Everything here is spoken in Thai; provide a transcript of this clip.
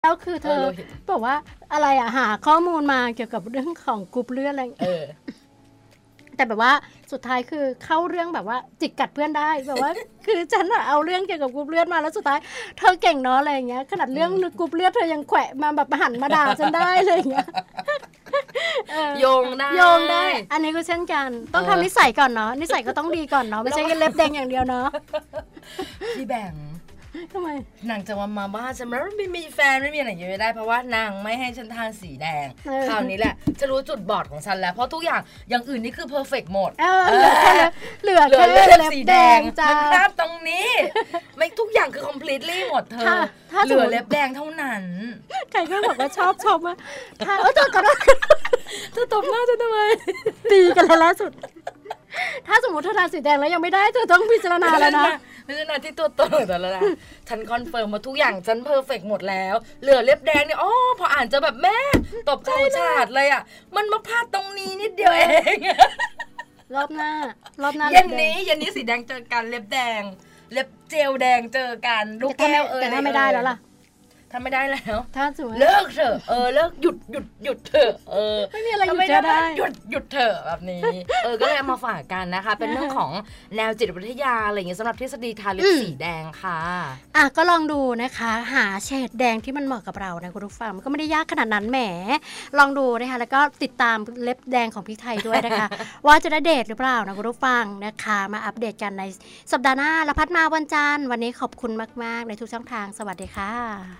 แล้วคือเธอบอกว่าอะไรอะหาข้อมูลมาเกี่ยวกับเรื่องของกรุ๊ปเลือดอะไรแต่แบบว่าสุดท้ายคือเข้าเรื่องแบบว่าจิกกัดเพื่อนได้แบบว่าคือฉันอะเอาเรื่องเกี่ยวกับกรุ๊ปเลือดมาแล้วสุดท้ายเธอเก่งเนาะอะไรอย่างเงี้ยขนาดเรื่องกรุ๊ปเลือดเธอยังแขวะมาแบบหันมาด่าฉันได้เลยอย่างเงี้ยโยงได้อันนี้ก็เช่นกันต้องทำนิสัยก่อนเนาะนิสัยก็ต้องดีก่อนเนาะไม่ใช่เล็บแดงอย่างเดียวเนาะพี่แบ่งทำไมนางจะมาบ้านฉันไม่มีแฟนไม่มีอะไรอย่างเงี้ยไม่ได้เพราะว่านางไม่ให้ฉันทานสีแดงคราวนี้แหละจะรู้จุดบอดของฉันแล้วเพราะทุกอย่างอื่นนี่คือเพอร์เฟกต์หมดเหลือแค่เล็บสีแดงจ้ามันพลาดตรงนี้ไม่ทุกอย่างคือ completely หมดเธอเหลือเล็บแดงเท่านั้นใครก็บอกว่าชอบว่าถ้าเธอก็เธอตบหน้าฉันทำไมตีกันแล้วล่าสุดถ้าสมมติเธอทานสีแดงแล้วยังไม่ได้เธอต้องพิจารณาแล้วนะพิจารณาที่ตัวตนแล้วนะฉันคอนเฟิร์มมาทุกอย่างฉันเพอร์เฟกต์หมดแล้วเหลือเล็บแดงเนี่ยพออ่านจะแบบแม่ตบเข่าฉาดเลยอ่ะมันมาพลาดตรงนี้นิดเดียวเองรอบหน้าเย็นนี้สีแดงเจอกันเล็บแดงเล็บเจลแดงเจอกันลูกแก้วแต่ถ้าไม่ได้แล้วล่ะถ้าไม่ได้แล้วถ้าสมมติเลิกเถอะเลิกหยุดเถอะไม่มีอะไรหยุดจะได้หยุดเถอะแบบนี้ก็เลยเอามาฝากกันนะคะเป็นเรื่องของแนวจิตวิทยาอะไรอย่างเงี้ยสำหรับทฤษฎีทาลิปสีแดงค่ะก็ลองดูนะคะหาเฉดแดงที่มันเหมาะกับเรานะคุณผู้ฟังมันก็ไม่ได้ยากขนาดนั้นแหมลองดูนะคะแล้วก็ติดตามเล็บแดงของพี่ไทยด้วยนะคะว่าจะได้เดทหรือเปล่านะคุณผู้ฟังนะคะมาอัปเดตกันในสัปดาห์หน้าและพัดมาวันจันทร์วันนี้ขอบคุณมากๆในทุกช่องทางสวัสดีค่ะ